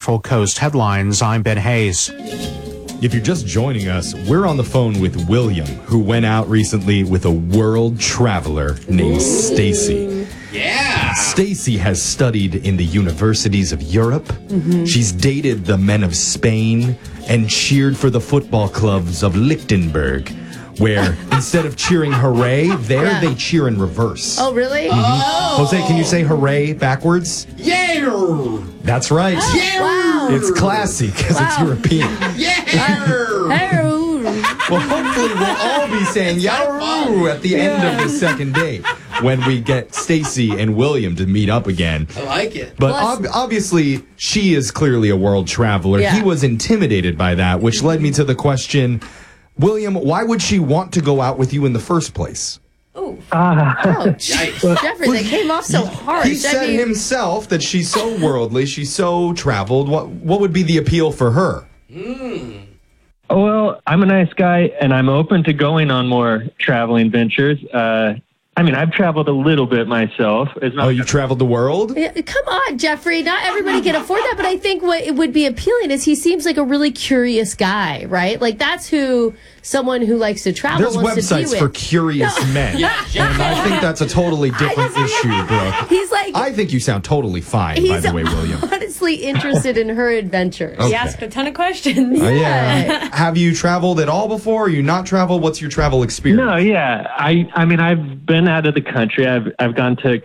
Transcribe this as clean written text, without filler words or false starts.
Central Coast Headlines. I'm Ben Hayes. If you're just joining us, we're on the phone with William, who went out recently with a world traveler named Stacy. Yeah! Stacy has studied in the universities of Europe. Mm-hmm. She's dated the men of Spain and cheered for the football clubs of Lichtenberg, where instead of cheering hooray, they cheer in reverse. Oh, really? Mm-hmm. Oh. Jose, can you say hooray backwards? Yeah! That's right. Yeah! Wow. It's classy because it's European. Yeah! Well, hopefully we'll all be saying Yaroo at the end of the second date when we get Stacy and William to meet up again. I like it. But obviously, she is clearly a world traveler. Yeah. He was intimidated by that, which led me to the question, William, why would she want to go out with you in the first place? Yikes. Jeffrey, that came off so hard. He said himself that she's so worldly, she's so traveled. What would be the appeal for her? Well, I'm a nice guy, and I'm open to going on more traveling ventures. I've traveled a little bit myself. You've traveled the world? Yeah, come on, Jeffrey. Not everybody can afford that, but I think what it would be appealing is he seems like a really curious guy, right? Like, that's who someone who likes to travel There's wants to be websites with. for curious men. And I think that's a totally different issue, Brooke. He's like... I think you sound totally fine, by the way, William. honestly interested in her adventures. Okay. He asked a ton of questions. Yeah. Have you traveled at all before? Are you not traveled? What's your travel experience? No, yeah. I've been out of the country. I've gone to